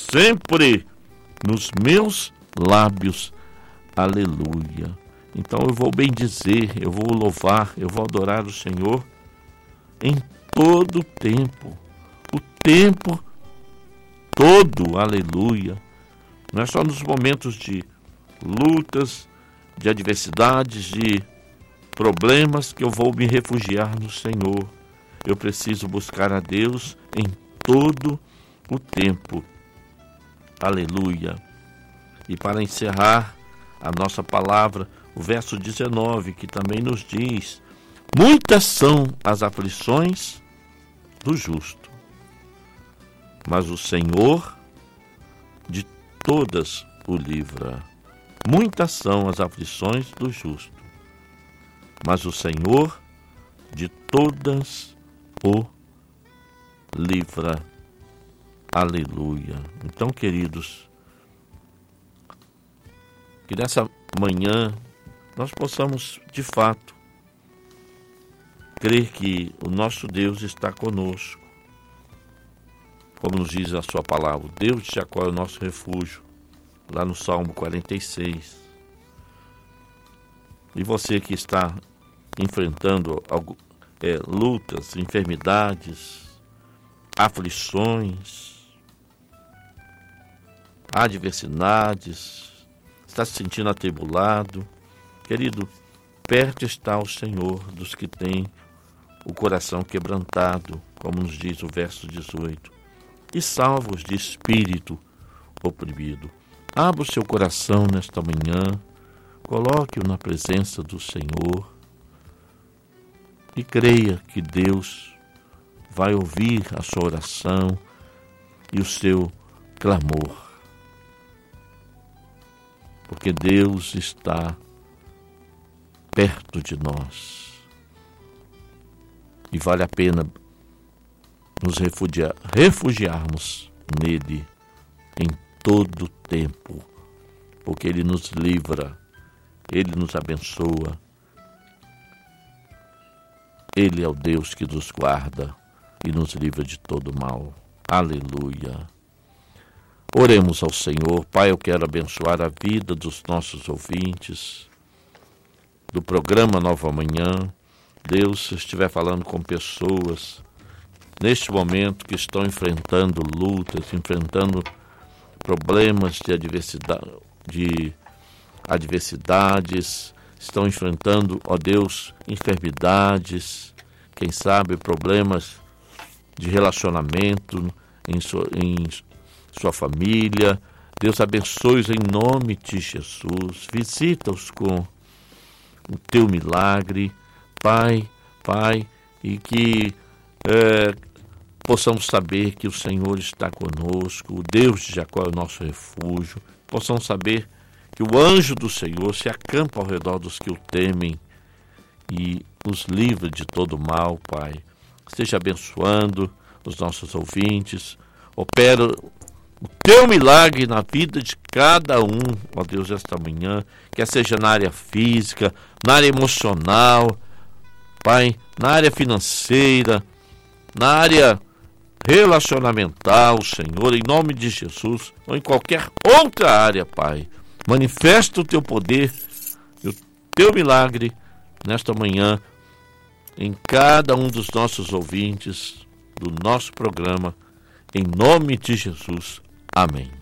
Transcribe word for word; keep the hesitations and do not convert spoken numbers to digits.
sempre nos meus lábios. Aleluia. Então eu vou bendizer, eu vou louvar, eu vou adorar o Senhor em todo o tempo. O tempo todo, aleluia. Não é só nos momentos de lutas, de adversidades, de problemas que eu vou me refugiar no Senhor. Eu preciso buscar a Deus em todo o tempo. Aleluia. E para encerrar a nossa palavra, o verso dezenove, que também nos diz: muitas são as aflições do justo, mas o Senhor de todas o livra. Muitas são as aflições do justo, mas o Senhor de todas o livra. Aleluia. Então, queridos, que nessa manhã nós possamos, de fato, crer que o nosso Deus está conosco. Como nos diz a sua palavra, o Deus de Jacó é o nosso refúgio, lá no Salmo quarenta e seis. E você que está enfrentando é, lutas, enfermidades, aflições, adversidades, está se sentindo atribulado, querido, perto está o Senhor dos que têm o coração quebrantado, como nos diz o verso dezoito, e salvos de espírito oprimido. Abra o seu coração nesta manhã, coloque-o na presença do Senhor e creia que Deus vai ouvir a sua oração e o seu clamor. Porque Deus está perto de nós. E vale a pena nos refugiar, refugiarmos nele em todo o tempo. Porque Ele nos livra, Ele nos abençoa. Ele é o Deus que nos guarda e nos livra de todo mal. Aleluia. Oremos ao Senhor. Pai, eu quero abençoar a vida dos nossos ouvintes, do programa Nova Manhã. Deus, se eu estiver falando com pessoas neste momento que estão enfrentando lutas, enfrentando problemas de adversidade, de adversidades, estão enfrentando, ó Deus, enfermidades, quem sabe problemas de relacionamento em sua, em sua família. Deus abençoe-os em nome de Jesus. Visita-os com o teu milagre, Pai, Pai, e que é, possamos saber que o Senhor está conosco, o Deus de Jacó é o nosso refúgio. Possamos saber que o anjo do Senhor se acampa ao redor dos que o temem e os livra de todo mal, Pai. Esteja abençoando os nossos ouvintes. Opera o teu milagre na vida de cada um, ó Deus, esta manhã, quer seja na área física, na área emocional, Pai, na área financeira, na área relacionamental, Senhor, em nome de Jesus, ou em qualquer outra área, Pai. Manifesta o teu poder e o teu milagre nesta manhã em cada um dos nossos ouvintes do nosso programa, em nome de Jesus. Amém.